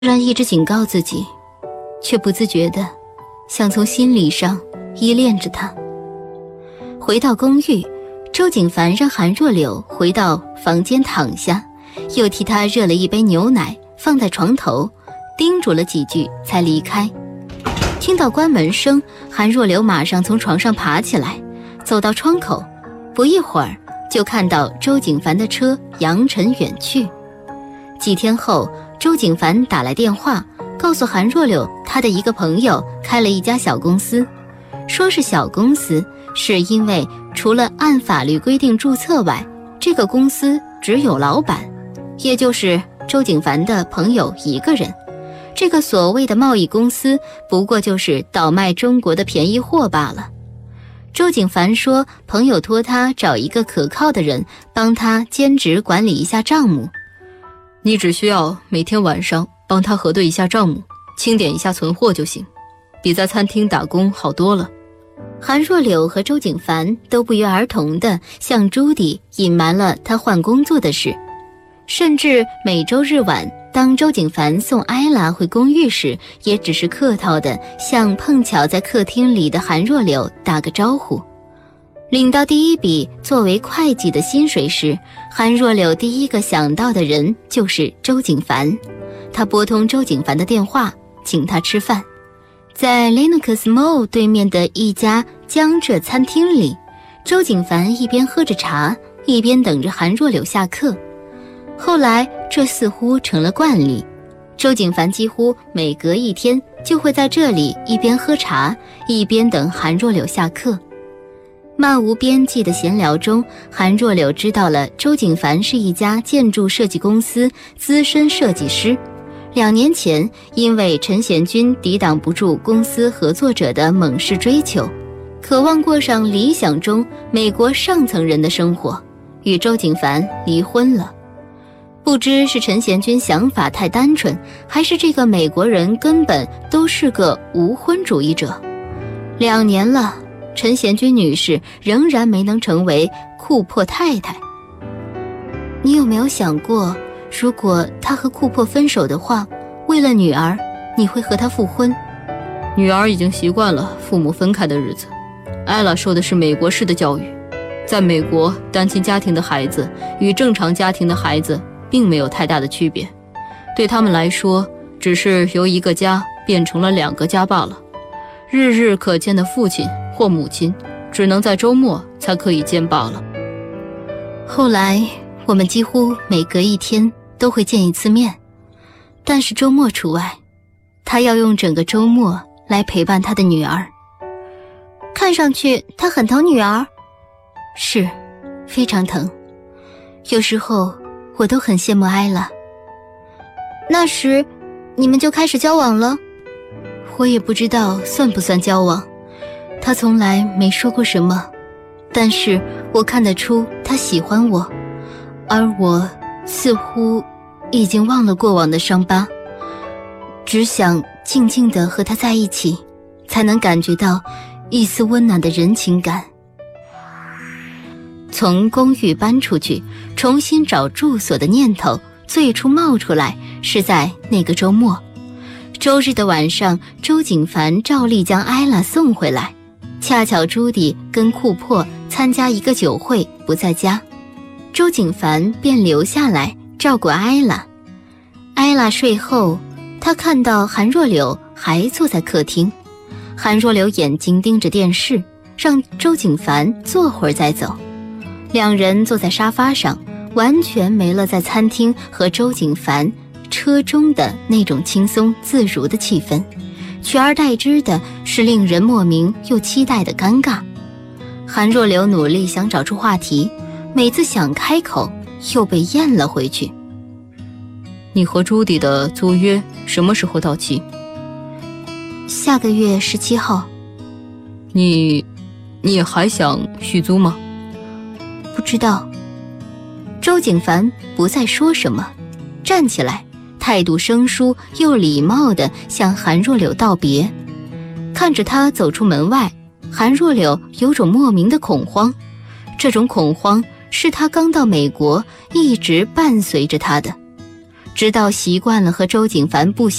虽然一直警告自己，却不自觉地想从心理上依恋着他。回到公寓，周景凡让韩若柳回到房间躺下，又替他热了一杯牛奶放在床头，叮嘱了几句才离开。听到关门声，韩若柳马上从床上爬起来，走到窗口，不一会儿就看到周景凡的车扬尘远去。几天后，周景凡打来电话，告诉韩若柳他的一个朋友开了一家小公司。说是小公司，是因为除了按法律规定注册外，这个公司只有老板，也就是周景凡的朋友一个人。这个所谓的贸易公司不过就是倒卖中国的便宜货罢了。周景凡说，朋友托他找一个可靠的人帮他兼职管理一下账目， 你只需要每天晚上帮他核对一下账目，清点一下存货就行，比在餐厅打工好多了。 韩若柳和周景凡都不约而同地向朱迪隐瞒了他换工作的事，甚至每周日晚当周景凡送艾拉回公寓时，也只是客套地向碰巧在客厅里的韩若柳打个招呼。领到第一笔作为会计的薪水时，韩若柳第一个想到的人就是周景凡。他拨通周景凡的电话，请他吃饭。在 Linux Mall 对面的一家江浙餐厅里，周景凡一边喝着茶，一边等着韩若柳下课。后来这似乎成了惯例，周景凡几乎每隔一天就会在这里一边喝茶，一边等韩若柳下课。漫无边际的闲聊中，韩若柳知道了周景凡是一家建筑设计公司资深设计师。2年前，因为陈贤君抵挡不住公司合作者的猛式追求，渴望过上理想中美国上层人的生活，与周景凡离婚了。不知是陈贤君想法太单纯，还是这个美国人根本都是个无婚主义者。2年了，陈贤君女士仍然没能成为库珀太太。你有没有想过，如果他和库珀分手的话，为了女儿，你会和他复婚？ 女儿已经习惯了父母分开的日子。艾拉受的是美国式的教育，在美国，单亲家庭的孩子与正常家庭的孩子并没有太大的区别，对他们来说，只是由一个家变成了2个家罢了。日日可见的父亲或母亲，只能在周末才可以见罢了。 后来我们几乎每隔一天都会见一次面，但是周末除外，他要用整个周末来陪伴他的女儿。看上去他很疼女儿。是，非常疼。有时候我都很羡慕艾拉。那时你们就开始交往了？我也不知道算不算交往，他从来没说过什么，但是我看得出他喜欢我，而我似乎已经忘了过往的伤疤，只想静静地和他在一起，才能感觉到一丝温暖的人情感。从公寓搬出去，重新找住所的念头最初冒出来是在那个周末。周日的晚上，周景凡照例将艾拉送回来，恰巧朱迪跟库珀参加一个酒会不在家，周景凡便留下来照顾艾拉。艾拉睡后，他看到韩若柳还坐在客厅，韩若柳眼睛盯着电视，让周景凡坐会儿再走。2人坐在沙发上，完全没了在餐厅和周景凡车中的那种轻松自如的气氛，取而代之的是令人莫名又期待的尴尬。韩若柳努力想找出话题，每次想开口又被咽了回去。 你和朱迪的租约什么时候到期？ 下个月17号。 你还想续租吗？ 不知道。周景凡不再说什么，站起来，态度生疏又礼貌地向韩若柳道别。看着他走出门外，韩若柳有种莫名的恐慌，这种恐慌是他刚到美国一直伴随着他的。 直到习惯了和周景凡不